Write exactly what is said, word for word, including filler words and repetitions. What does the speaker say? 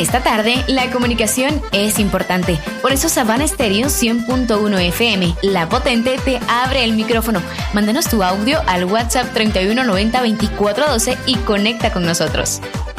esta tarde, la comunicación es importante. Por eso Sabana Estéreo cien punto uno F M, La Potente, te abre el micrófono. Mándanos tu audio al WhatsApp treinta y uno noventa veinticuatro doce y conecta con nosotros.